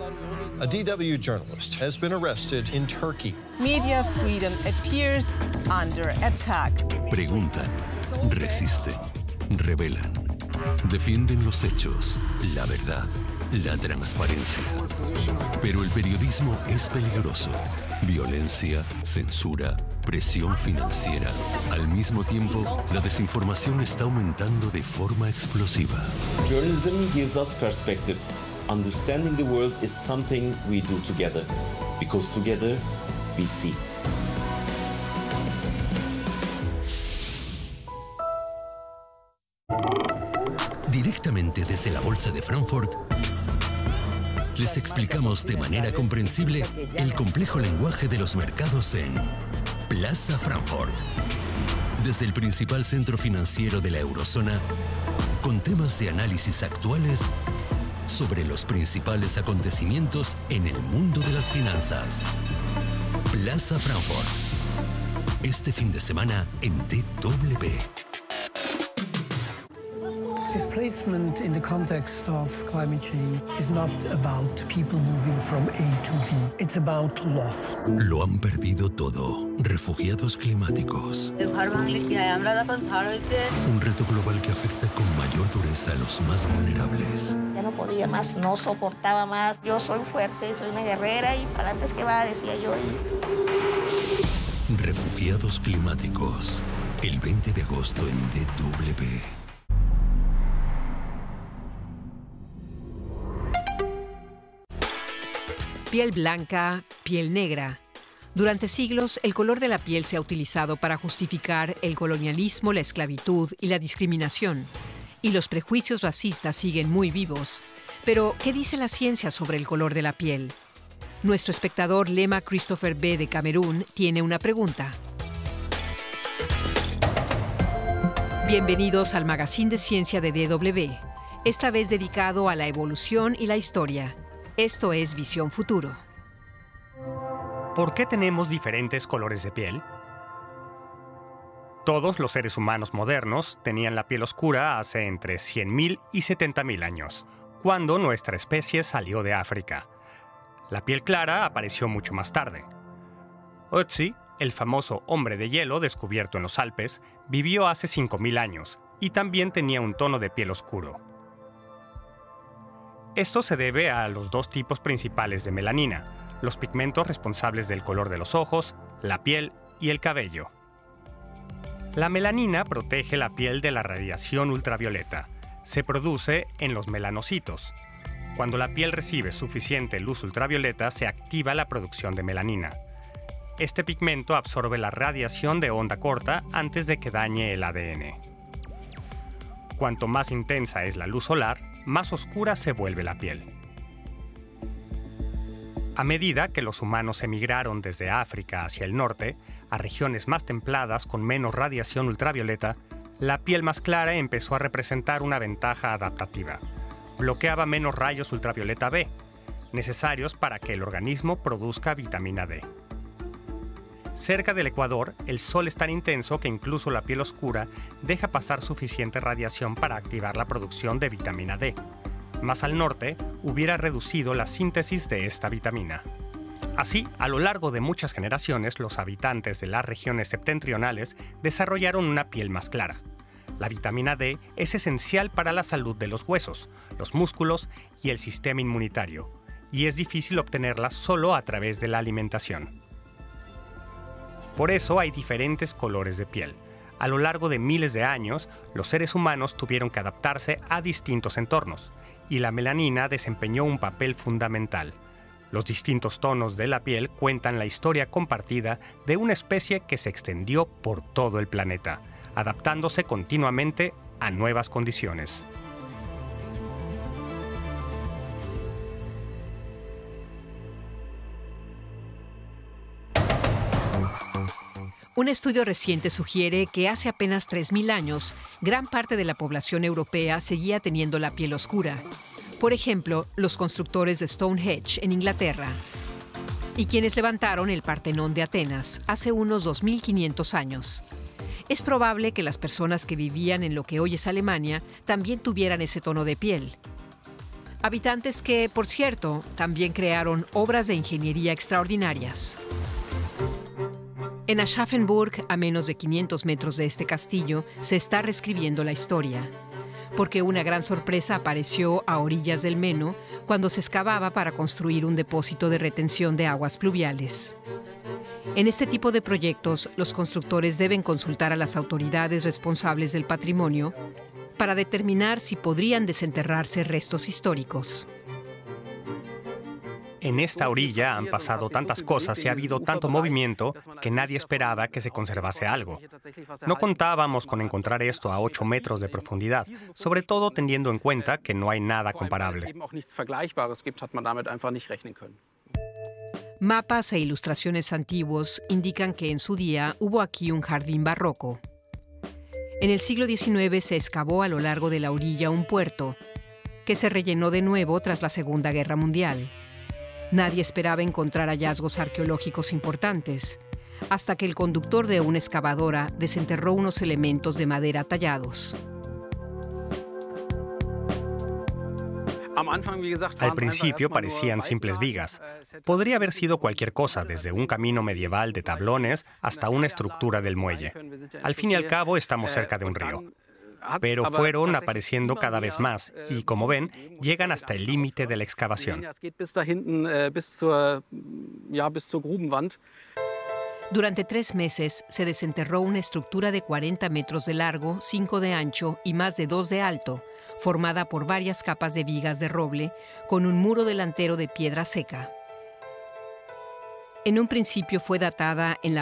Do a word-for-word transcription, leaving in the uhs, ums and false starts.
A D W journalist has been arrested in Turkey. Media freedom appears under attack. Preguntan, resisten, revelan, defienden los hechos, la verdad, la transparencia. Pero el periodismo es peligroso. Violencia, censura, presión financiera. Al mismo tiempo, la desinformación está aumentando de forma explosiva. Journalism gives us perspective. Understanding the world is something we do together, because together we see. Directamente desde la Bolsa de Frankfurt, les explicamos de manera comprensible el complejo lenguaje de los mercados en Plaza Frankfurt. Desde el principal centro financiero de la eurozona, con temas de análisis actuales sobre los principales acontecimientos en el mundo de las finanzas. Plaza Frankfurt. Este fin de semana en D W. Displacement in the context of climate change is not about people moving from A to B. It's about loss. Lo han perdido todo. Refugiados climáticos. Un reto global que afecta con mayor dureza a los más vulnerables. Ya no podía más, no soportaba más. Yo soy fuerte, soy una guerrera y para antes que va, decía yo. Y... Refugiados climáticos. El veinte de agosto en D W. Piel blanca, piel negra. Durante siglos, el color de la piel se ha utilizado para justificar el colonialismo, la esclavitud y la discriminación. Y los prejuicios racistas siguen muy vivos. Pero, ¿qué dice la ciencia sobre el color de la piel? Nuestro espectador Lema Christopher B. de Camerún tiene una pregunta. Bienvenidos al Magazine de Ciencia de D W, esta vez dedicado a la evolución y la historia. Esto es Visión Futuro. ¿Por qué tenemos diferentes colores de piel? Todos los seres humanos modernos tenían la piel oscura hace entre cien mil y setenta mil años, cuando nuestra especie salió de África. La piel clara apareció mucho más tarde. Ötzi, el famoso hombre de hielo descubierto en los Alpes, vivió hace cinco mil años y también tenía un tono de piel oscuro. Esto se debe a los dos tipos principales de melanina, los pigmentos responsables del color de los ojos, la piel y el cabello. La melanina protege la piel de la radiación ultravioleta. Se produce en los melanocitos. Cuando la piel recibe suficiente luz ultravioleta, se activa la producción de melanina. Este pigmento absorbe la radiación de onda corta antes de que dañe el A D N. Cuanto más intensa es la luz solar, más oscura se vuelve la piel. A medida que los humanos emigraron desde África hacia el norte, a regiones más templadas con menos radiación ultravioleta, la piel más clara empezó a representar una ventaja adaptativa. Bloqueaba menos rayos ultravioleta B, necesarios para que el organismo produzca vitamina D. Cerca del Ecuador, el sol es tan intenso que incluso la piel oscura deja pasar suficiente radiación para activar la producción de vitamina D. Más al norte, hubiera reducido la síntesis de esta vitamina. Así, a lo largo de muchas generaciones, los habitantes de las regiones septentrionales desarrollaron una piel más clara. La vitamina D es esencial para la salud de los huesos, los músculos y el sistema inmunitario, y es difícil obtenerla solo a través de la alimentación. Por eso hay diferentes colores de piel. A lo largo de miles de años, los seres humanos tuvieron que adaptarse a distintos entornos, y la melanina desempeñó un papel fundamental. Los distintos tonos de la piel cuentan la historia compartida de una especie que se extendió por todo el planeta, adaptándose continuamente a nuevas condiciones. Un estudio reciente sugiere que hace apenas tres mil años, gran parte de la población europea seguía teniendo la piel oscura. Por ejemplo, los constructores de Stonehenge en Inglaterra y quienes levantaron el Partenón de Atenas hace unos dos mil quinientos años. Es probable que las personas que vivían en lo que hoy es Alemania también tuvieran ese tono de piel. Habitantes que, por cierto, también crearon obras de ingeniería extraordinarias. En Aschaffenburg, a menos de quinientos metros de este castillo, se está reescribiendo la historia, porque una gran sorpresa apareció a orillas del Meno cuando se excavaba para construir un depósito de retención de aguas pluviales. En este tipo de proyectos, los constructores deben consultar a las autoridades responsables del patrimonio para determinar si podrían desenterrarse restos históricos. En esta orilla han pasado tantas cosas y ha habido tanto movimiento que nadie esperaba que se conservase algo. No contábamos con encontrar esto a ocho metros de profundidad, sobre todo teniendo en cuenta que no hay nada comparable. Mapas e ilustraciones antiguos indican que en su día hubo aquí un jardín barroco. En el siglo diecinueve se excavó a lo largo de la orilla un puerto, que se rellenó de nuevo tras la Segunda Guerra Mundial. Nadie esperaba encontrar hallazgos arqueológicos importantes, hasta que el conductor de una excavadora desenterró unos elementos de madera tallados. Al principio parecían simples vigas. Podría haber sido cualquier cosa, desde un camino medieval de tablones hasta una estructura del muelle. Al fin y al cabo, estamos cerca de un río. Pero fueron apareciendo cada vez más y, como ven, llegan hasta el límite de la excavación. Durante tres meses se desenterró una estructura de cuarenta metros de largo, cinco de ancho y más de dos de alto, formada por varias capas de vigas de roble con un muro delantero de piedra seca. En un principio fue datada en la